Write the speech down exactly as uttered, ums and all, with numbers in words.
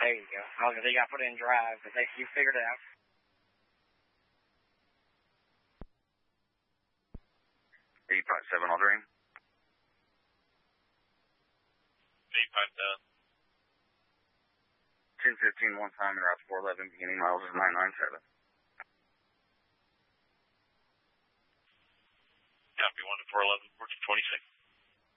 There you go. I was going to say you got to put it in drive, but they, you figured it out. eight five seven, all drain. eight five seven. ten fifteen, one time, and route four eleven, beginning miles is nine nine seven. Copy, one to four eleven, fourteen twenty-six.